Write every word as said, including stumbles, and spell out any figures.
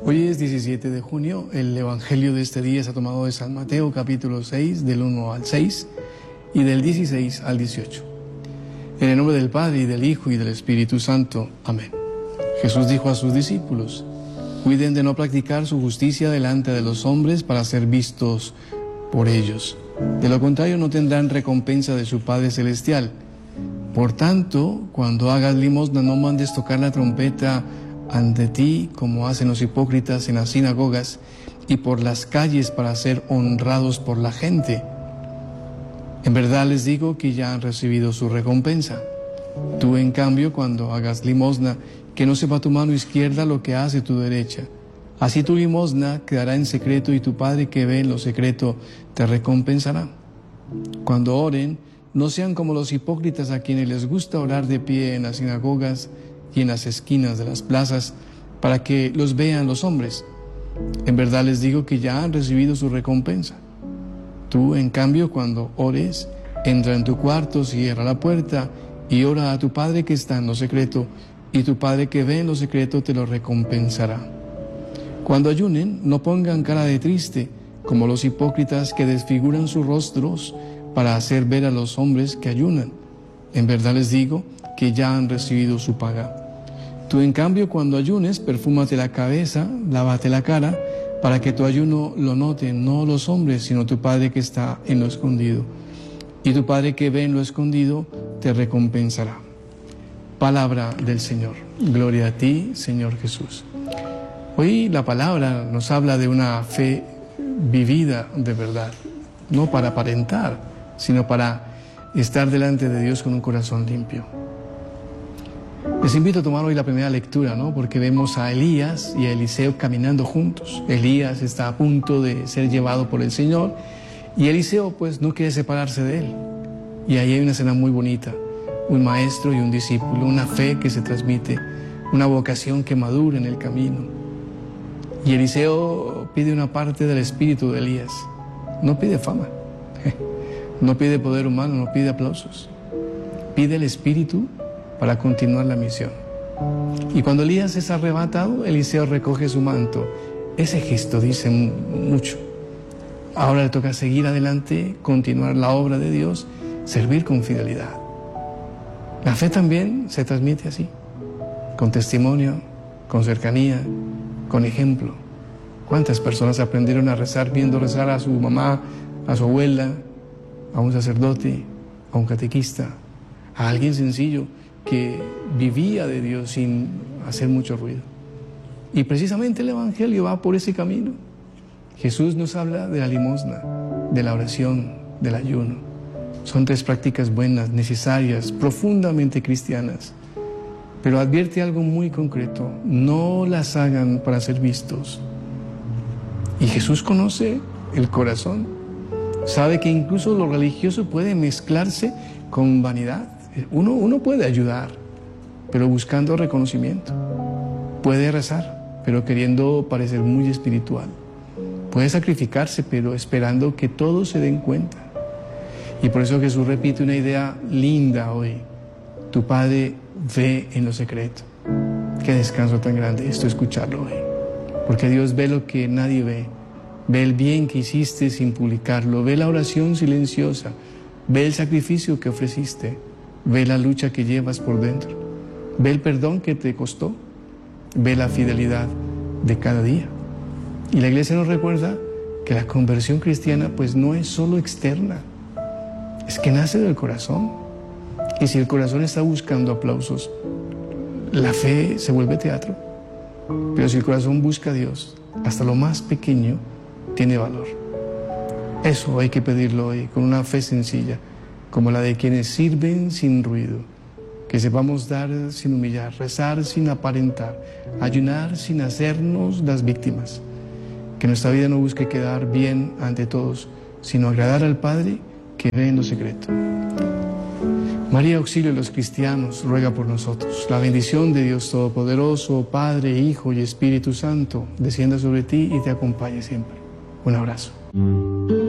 Hoy es diecisiete de junio, el Evangelio de este día está tomado de San Mateo capítulo seis, del uno al seis y del dieciséis al dieciocho. En el nombre del Padre, y del Hijo, y del Espíritu Santo. Amén. Jesús dijo a sus discípulos: cuiden de no practicar su justicia delante de los hombres para ser vistos por ellos. De lo contrario, no tendrán recompensa de su Padre Celestial. Por tanto, cuando hagas limosna, no mandes tocar la trompeta ante ti, como hacen los hipócritas en las sinagogas y por las calles para ser honrados por la gente. En verdad les digo que ya han recibido su recompensa. Tú, en cambio, cuando hagas limosna, que no sepa tu mano izquierda lo que hace tu derecha. Así tu limosna quedará en secreto, y tu Padre que ve en lo secreto te recompensará. Cuando oren, no sean como los hipócritas, a quienes les gusta orar de pie en las sinagogas y en las esquinas de las plazas, para que los vean los hombres. En verdad les digo que ya han recibido su recompensa. Tú, en cambio, cuando ores, entra en tu cuarto, cierra la puerta y ora a tu Padre que está en lo secreto, y tu Padre que ve en lo secreto te lo recompensará. Cuando ayunen, no pongan cara de triste, como los hipócritas que desfiguran sus rostros para hacer ver a los hombres que ayunan. En verdad les digo que ya han recibido su paga. Tú, en cambio, cuando ayunes, perfúmate la cabeza, lávate la cara, para que tu ayuno lo noten no los hombres, sino tu Padre que está en lo escondido. Y tu Padre que ve en lo escondido te recompensará. Palabra del Señor. Gloria a ti, Señor Jesús. Hoy la palabra nos habla de una fe vivida de verdad, no para aparentar, sino para estar delante de Dios con un corazón limpio. Les invito a tomar hoy la primera lectura, ¿no? Porque vemos a Elías y a Eliseo caminando juntos. Elías está a punto de ser llevado por el Señor y Eliseo pues no quiere separarse de él. Y ahí hay una escena muy bonita, un maestro y un discípulo, una fe que se transmite, una vocación que madura en el camino. Y Eliseo pide una parte del espíritu de Elías, no pide fama, no pide poder humano, no pide aplausos, pide el espíritu para continuar la misión. Y cuando Elías es arrebatado, Eliseo recoge su manto. Ese gesto dice mucho. Ahora le toca seguir adelante, continuar la obra de Dios, servir con fidelidad. La fe también se transmite así, con testimonio, con cercanía, con ejemplo. ¿Cuántas personas aprendieron a rezar viendo rezar a su mamá, a su abuela, a un sacerdote, a un catequista, a alguien sencillo que vivía de Dios sin hacer mucho ruido? Y precisamente el Evangelio va por ese camino. Jesús nos habla de la limosna, de la oración, del ayuno. Son tres prácticas buenas, necesarias, profundamente cristianas. Pero advierte algo muy concreto: no las hagan para ser vistos. Y Jesús conoce el corazón. Sabe que incluso lo religioso puede mezclarse con vanidad. Uno, uno puede ayudar, pero buscando reconocimiento. Puede rezar, pero queriendo parecer muy espiritual. Puede sacrificarse, pero esperando que todos se den cuenta. Y por eso Jesús repite una idea linda hoy: tu Padre ve en lo secreto. Qué descanso tan grande esto, escucharlo hoy. Porque Dios ve lo que nadie ve. Ve el bien que hiciste sin publicarlo. Ve la oración silenciosa. Ve el sacrificio que ofreciste. Ve la lucha que llevas por dentro. Ve el perdón que te costó. Ve la fidelidad de cada día. Y la Iglesia nos recuerda que la conversión cristiana pues no es solo externa. Es que nace del corazón. Y si el corazón está buscando aplausos, la fe se vuelve teatro. Pero si el corazón busca a Dios, hasta lo más pequeño tiene valor. Eso hay que pedirlo hoy, con una fe sencilla, como la de quienes sirven sin ruido. Que sepamos dar sin humillar, rezar sin aparentar, ayunar sin hacernos las víctimas. Que nuestra vida no busque quedar bien ante todos, sino agradar al Padre que ve en lo secreto. María, auxilio de los cristianos, ruega por nosotros. La bendición de Dios Todopoderoso, Padre, Hijo y Espíritu Santo, descienda sobre ti y te acompañe siempre. Un abrazo.